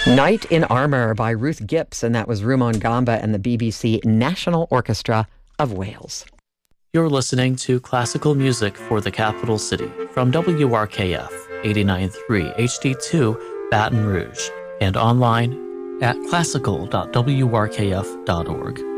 Knight in Armour by Ruth Gipps, and that was Rumon Gamba and the BBC National Orchestra of Wales. You're listening to classical music for the capital city from WRKF 89.3 HD2 Baton Rouge and online at classical.wrkf.org.